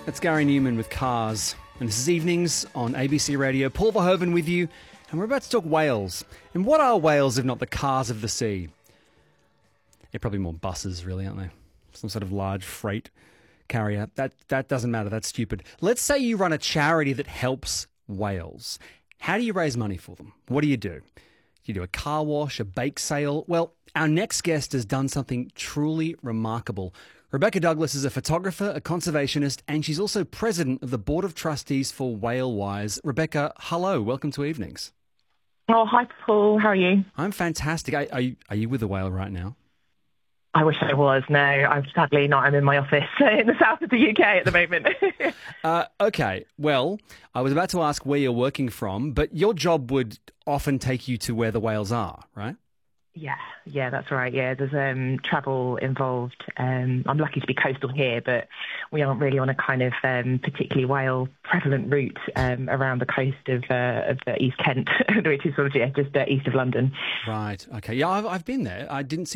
It's Gary Newman with Cars, and this is Evenings on ABC Radio. Paul Verhoeven with you, and we're about to talk whales. And what are whales if not the cars of the sea? They're probably more buses, really, aren't they? Some sort of large freight carrier. That doesn't matter. That's stupid. Let's say you run a charity that helps whales. How do you raise money for them? What do? You do a car wash, a bake sale? Well, our next guest has done something truly remarkable. Rebecca Douglas is a photographer, a conservationist, and she's also president of the Board of Trustees for Whalewise. Rebecca, hello. Welcome to Evenings. Oh, hi, Paul. How are you? I'm fantastic. Are you with a whale right now? I wish I was. No, I'm sadly not. I'm in my office in the south of the UK at the moment. Okay. Well, I was about to ask where you're working from, but your job would often take you to where the whales are, right? Yeah, that's right. Yeah, there's travel involved. I'm lucky to be coastal here, but we aren't really on a kind of particularly whale prevalent route around the coast of East Kent, which is sort of just east of London. Right. Okay. Yeah, I've been there. I didn't see